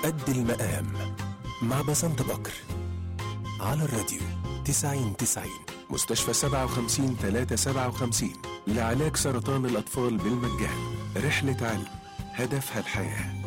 قد المقام مع بسنت بكر على الراديو 90-90. مستشفى 57-357 لعلاج سرطان الأطفال بالمجان. رحلة علم هدفها الحياة.